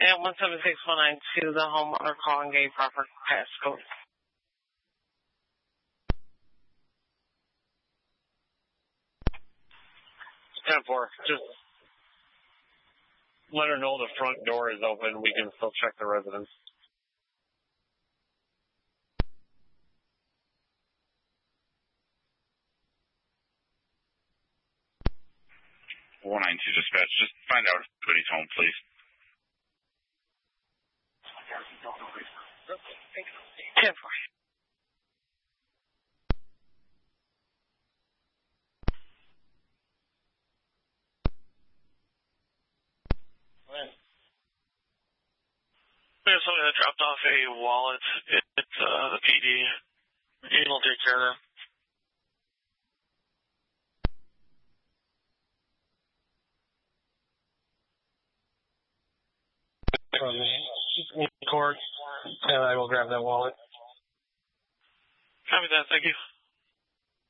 At 176192, the homeowner call and gave proper passcode. 10-4, just let her know the front door is open. We can still check the residence. Dispatch, just find out if anybody's home, please. 10-4. There's somebody that dropped off a wallet. It's the PD. He will take care of that. Court, and I will grab that wallet. Copy that. Thank you.